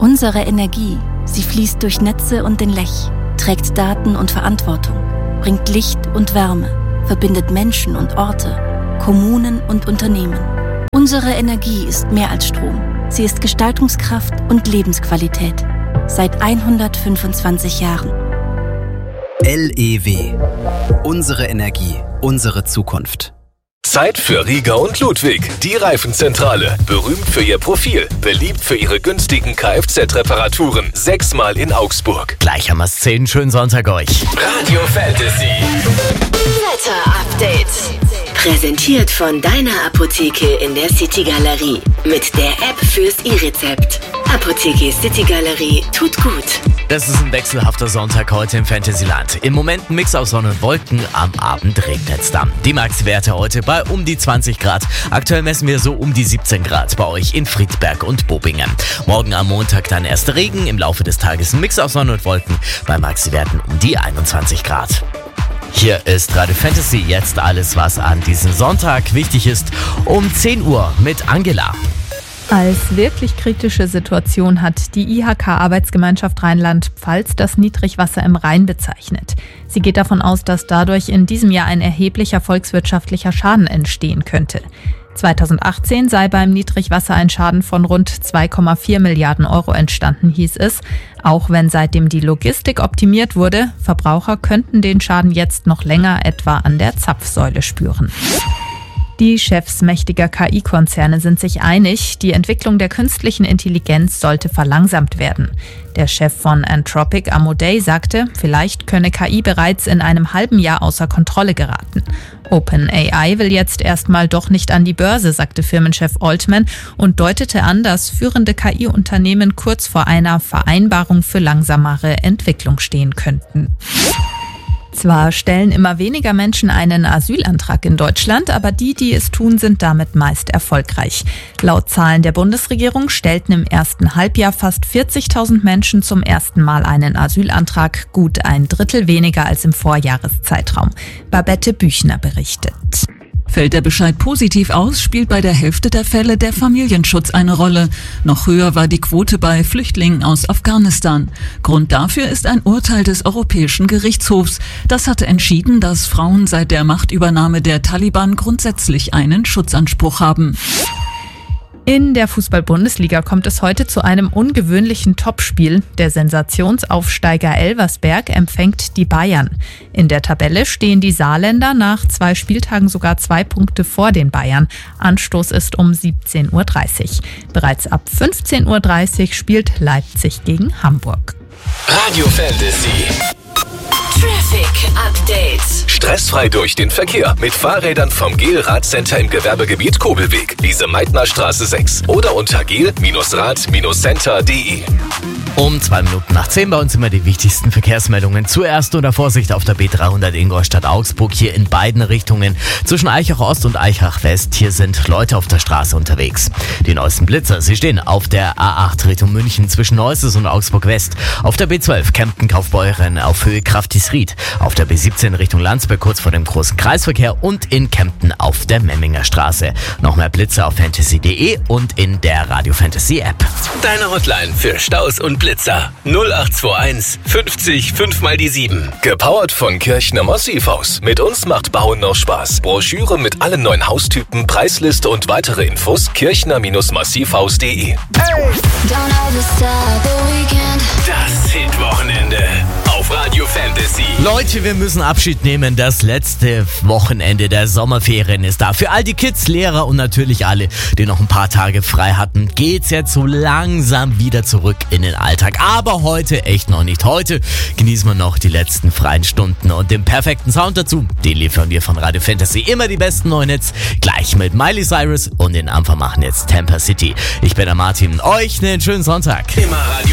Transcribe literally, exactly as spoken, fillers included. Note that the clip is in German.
Unsere Energie, sie fließt durch Netze und den Lech, trägt Daten und Verantwortung, bringt Licht und Wärme, verbindet Menschen und Orte, Kommunen und Unternehmen. Unsere Energie ist mehr als Strom. Sie ist Gestaltungskraft und Lebensqualität. Seit hundertfünfundzwanzig Jahren. L E W. Unsere Energie, unsere Zukunft. Zeit für Rieger und Ludwig, die Reifenzentrale. Berühmt für ihr Profil, beliebt für ihre günstigen Kfz-Reparaturen. Sechsmal in Augsburg. Gleich haben wir es zehn. Schönen Sonntag euch. Radio Fantasy. Wetter-Update. Präsentiert von deiner Apotheke in der City Galerie. Mit der App fürs E-Rezept. Apotheke City Galerie tut gut. Das ist ein wechselhafter Sonntag heute im Fantasyland. Im Moment ein Mix aus Sonne und Wolken, am Abend regnet's dann. Die Maxwerte heute bei um die zwanzig Grad. Aktuell messen wir so um die siebzehn Grad bei euch in Friedberg und Bobingen. Morgen am Montag dann erst Regen, im Laufe des Tages ein Mix aus Sonne und Wolken, bei Maxwerten um die einundzwanzig Grad. Hier ist Radio Fantasy, jetzt alles, was an diesem Sonntag wichtig ist, um zehn Uhr mit Angela. Als wirklich kritische Situation hat die I H K-Arbeitsgemeinschaft Rheinland-Pfalz das Niedrigwasser im Rhein bezeichnet. Sie geht davon aus, dass dadurch in diesem Jahr ein erheblicher volkswirtschaftlicher Schaden entstehen könnte. zweitausendachtzehn sei beim Niedrigwasser ein Schaden von rund zwei Komma vier Milliarden Euro entstanden, hieß es. Auch wenn seitdem die Logistik optimiert wurde, Verbraucher könnten den Schaden jetzt noch länger etwa an der Zapfsäule spüren. Die Chefs mächtiger K I-Konzerne sind sich einig, die Entwicklung der künstlichen Intelligenz sollte verlangsamt werden. Der Chef von Anthropic, Amodei, sagte, vielleicht könne K I bereits in einem halben Jahr außer Kontrolle geraten. OpenAI will jetzt erstmal doch nicht an die Börse, sagte Firmenchef Altman und deutete an, dass führende K I-Unternehmen kurz vor einer Vereinbarung für langsamere Entwicklung stehen könnten. Zwar stellen immer weniger Menschen einen Asylantrag in Deutschland, aber die, die es tun, sind damit meist erfolgreich. Laut Zahlen der Bundesregierung stellten im ersten Halbjahr fast vierzigtausend Menschen zum ersten Mal einen Asylantrag, gut ein Drittel weniger als im Vorjahreszeitraum. Babette Büchner berichtet. Fällt der Bescheid positiv aus, spielt bei der Hälfte der Fälle der Familienschutz eine Rolle. Noch höher war die Quote bei Flüchtlingen aus Afghanistan. Grund dafür ist ein Urteil des Europäischen Gerichtshofs. Das hatte entschieden, dass Frauen seit der Machtübernahme der Taliban grundsätzlich einen Schutzanspruch haben. In der Fußball-Bundesliga kommt es heute zu einem ungewöhnlichen Topspiel. Der Sensationsaufsteiger Elversberg empfängt die Bayern. In der Tabelle stehen die Saarländer nach zwei Spieltagen sogar zwei Punkte vor den Bayern. Anstoß ist um siebzehn Uhr dreißig. Bereits ab fünfzehn Uhr dreißig spielt Leipzig gegen Hamburg. Radio Fantasy. Traffic Update. Stressfrei durch den Verkehr mit Fahrrädern vom Gel Radcenter im Gewerbegebiet Kobelweg, Lise-Meitner-Straße sechs oder unter gel Rad Center punkt de. Um zwei Minuten nach zehn bei uns immer die wichtigsten Verkehrsmeldungen. Zuerst unter Vorsicht auf der B dreihundert Ingolstadt-Augsburg, hier in beiden Richtungen. Zwischen Eichach Ost und Eichach West, hier sind Leute auf der Straße unterwegs. Die neuesten Blitzer, sie stehen auf der A acht Richtung München zwischen Neuses und Augsburg West. Auf der B zwölf Kempten-Kaufbeuren auf Höhe Kraftisried. Auf der B siebzehn Richtung Landsberg kurz vor dem großen Kreisverkehr und in Kempten auf der Memminger Straße. Noch mehr Blitzer auf fantasy punkt de und in der Radio Fantasy App. Deine Hotline für Staus und Blitzer null acht zwei eins fünfzig fünf mal die sieben. Gepowert von Kirchner Massivhaus. Mit uns macht Bauen noch Spaß. Broschüre mit allen neuen Haustypen, Preisliste und weitere Infos kirchner Massivhaus punkt de. Das Hitwochenende auf Radio Fantasy. Leute, wir müssen Abschied nehmen. Das letzte Wochenende der Sommerferien ist da. Für all die Kids, Lehrer und natürlich alle, die noch ein paar Tage frei hatten, geht's jetzt so langsam wieder zurück in den Alltag. Aber heute echt noch nicht. Heute genießen wir noch die letzten freien Stunden und den perfekten Sound dazu. Den liefern wir von Radio Fantasy. Immer die besten neuen Hits. Gleich mit Miley Cyrus und den Anfang machen jetzt Tampa City. Ich bin der Martin. Euch einen schönen Sonntag. Immer Radio